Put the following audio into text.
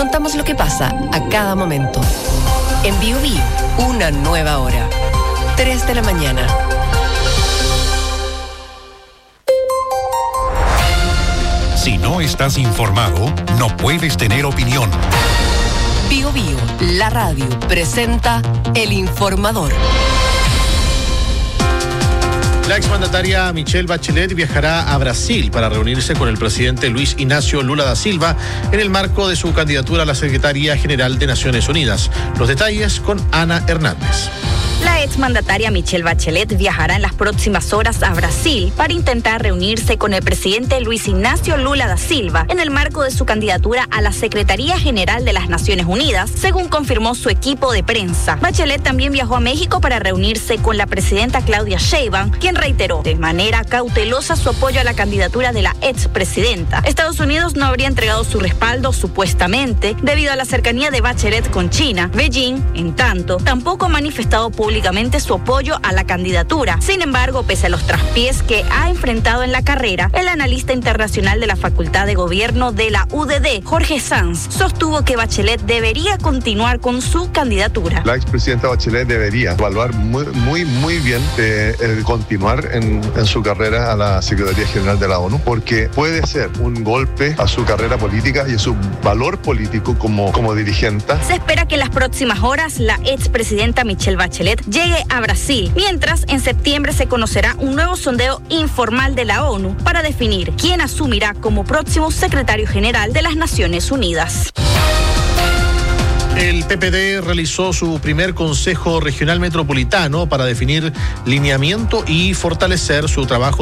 contamos lo que pasa a cada momento. En Bio Bio, una nueva hora. 3 de la mañana. Si no estás informado, no puedes tener opinión. Bio Bio, la radio, presenta El Informador. La exmandataria Michelle Bachelet viajará a Brasil para reunirse con el presidente Luis Inácio Lula da Silva en el marco de su candidatura a la Secretaría General de Naciones Unidas. Los detalles con Ana Hernández. La exmandataria Michelle Bachelet viajará en las próximas horas a Brasil para intentar reunirse con el presidente Luis Inácio Lula da Silva en el marco de su candidatura a la Secretaría General de las Naciones Unidas, según confirmó su equipo de prensa. Bachelet también viajó a México para reunirse con la presidenta Claudia Sheinbaum, quien reiteró de manera cautelosa su apoyo a la candidatura de la expresidenta. Estados Unidos no habría entregado su respaldo supuestamente debido a la cercanía de Bachelet con China. Beijing, en tanto, tampoco ha manifestado públicamente su apoyo a la candidatura. Sin embargo, pese a los traspiés que ha enfrentado en la carrera, el analista internacional de la Facultad de Gobierno de la UDD, Jorge Sanz, sostuvo que Bachelet debería continuar con su candidatura. La expresidenta Bachelet debería evaluar muy bien el continuar en su carrera a la Secretaría General de la ONU, porque puede ser un golpe a su carrera política y a su valor político como dirigente. Se espera que en las próximas horas la expresidenta Michelle Bachelet llegue a Brasil, mientras en septiembre se conocerá un nuevo sondeo informal de la ONU para definir quién asumirá como próximo secretario general de las Naciones Unidas. El PPD realizó su primer Consejo Regional Metropolitano para definir lineamiento y fortalecer su trabajo